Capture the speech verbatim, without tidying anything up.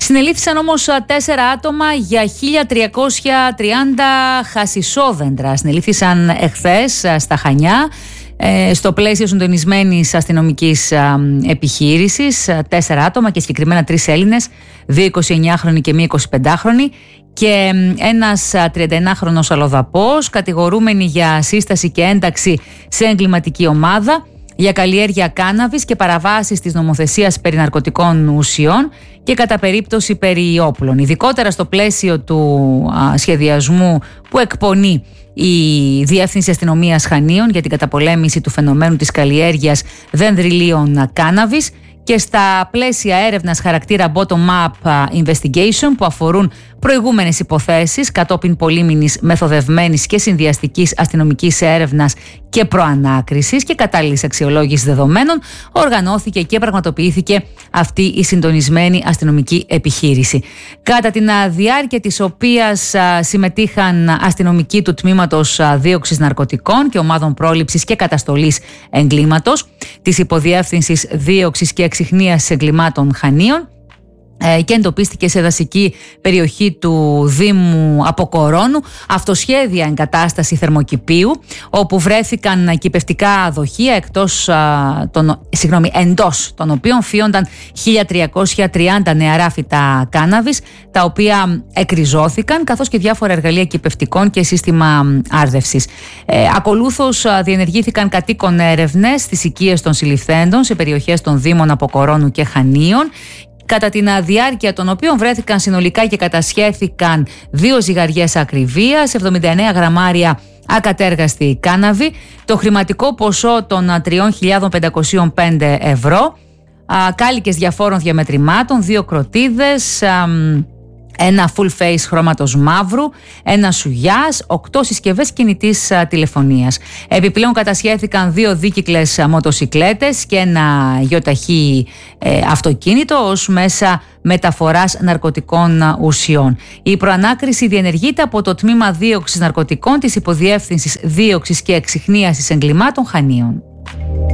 Συνελήφθησαν όμως τέσσερα άτομα για χίλια τριακόσια τριάντα χασισόδεντρα. Συνελήφθησαν εχθές στα Χανιά, στο πλαίσιο συντονισμένης αστυνομικής επιχείρησης. Τέσσερα άτομα και συγκεκριμένα τρεις Έλληνες, δύο εικοσιεννιάχρονοι και μία εικοσιπεντάχρονη και ένας τριανταεννάχρονος αλλοδαπός, κατηγορούμενοι για σύσταση και ένταξη σε εγκληματική ομάδα, για καλλιέργεια κάναβης και παραβάσεις της νομοθεσίας περί ναρκωτικών ουσιών και κατά περίπτωση περί όπλων. Ειδικότερα στο πλαίσιο του α, σχεδιασμού που εκπονεί η Διεύθυνση Αστυνομίας Χανίων για την καταπολέμηση του φαινομένου της καλλιέργειας δενδριλίων κάναβης και στα πλαίσια έρευνας χαρακτήρα bottom-up investigation που αφορούν προηγούμενες υποθέσεις κατόπιν πολύμηνης μεθοδευμένης και συνδυαστικής αστυνομικής έρευνας και προανάκρισης και κατάλληλης αξιολόγησης δεδομένων, οργανώθηκε και πραγματοποιήθηκε αυτή η συντονισμένη αστυνομική επιχείρηση. Κατά την διάρκεια της οποίας συμμετείχαν αστυνομικοί του τμήματος δίωξης ναρκωτικών και ομάδων πρόληψης και καταστολής εγκλήματος της Υποδιεύθυνσης Δίωξης και Εξιχνίασης Εγκλημάτων Χανίων και εντοπίστηκε σε δασική περιοχή του Δήμου Αποκορώνου αυτοσχέδια εγκατάσταση θερμοκηπίου, όπου βρέθηκαν κηπευτικά δοχεία εκτός, των, συγγνώμη, εντός των οποίων φύονταν χίλια τριακόσια τριάντα νεαρά φυτά κάναβης, τα οποία εκριζώθηκαν, καθώς και διάφορα εργαλεία κηπευτικών και σύστημα άρδευσης. Ε, ακολούθως διενεργήθηκαν κατοίκον έρευνες στις οικίες των συλληφθέντων σε περιοχές των Δήμων Αποκορώνου και Χανίων, κατά την διάρκεια των οποίων βρέθηκαν συνολικά και κατασχέθηκαν δύο ζυγαριές ακριβίας, εβδομήντα εννέα γραμμάρια ακατέργαστη κάναβη, το χρηματικό ποσό των τρεις χιλιάδες πεντακόσια πέντε ευρώ, κάλικες διαφόρων διαμετρημάτων, δύο κροτίδες, ένα full face χρώματος μαύρου, ένα σουγιάς, οκτώ συσκευές κινητής τηλεφωνίας. Επιπλέον κατασχέθηκαν δύο δίκυκλες μοτοσικλέτες και ένα γιοταχή ε, αυτοκίνητο ως μέσα μεταφοράς ναρκωτικών ουσιών. Η προανάκριση διενεργείται από το Τμήμα Δίωξης Ναρκωτικών της Υποδιεύθυνσης Δίωξης και Εξιχνίασης Εγκλημάτων Χανίων.